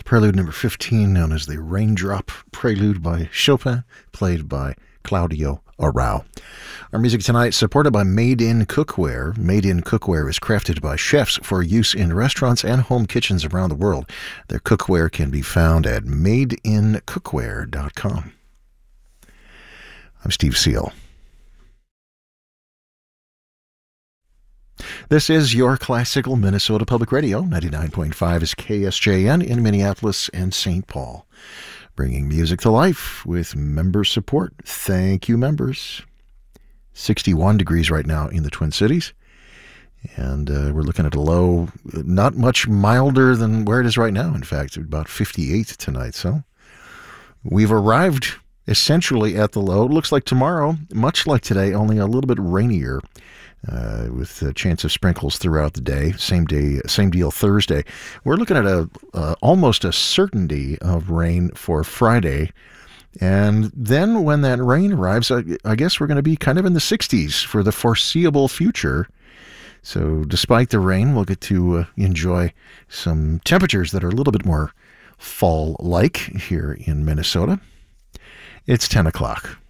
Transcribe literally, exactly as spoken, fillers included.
Prelude number fifteen, known as the Raindrop Prelude by Chopin, played by Claudio Arrau. Our music tonight supported by Made in Cookware. Made in Cookware is crafted by chefs for use in restaurants and home kitchens around the world. Their cookware can be found at made in cookware dot com. I'm Steve Seal. This is your classical Minnesota Public Radio. ninety-nine point five is K S J N in Minneapolis and Saint Paul. Bringing music to life with member support. Thank you, members. sixty-one degrees right now in the Twin Cities. And uh, we're looking at a low, not much milder than where it is right now. In fact, about fifty-eight tonight. So we've arrived essentially at the low. It looks like tomorrow, much like today, only a little bit rainier. Uh, with a chance of sprinkles throughout the day. Same day, same deal Thursday. We're looking at a uh, almost a certainty of rain for Friday. And then when that rain arrives, I, I guess we're going to be kind of in the sixties for the foreseeable future. So despite the rain, we'll get to uh, enjoy some temperatures that are a little bit more fall-like here in Minnesota. It's ten o'clock.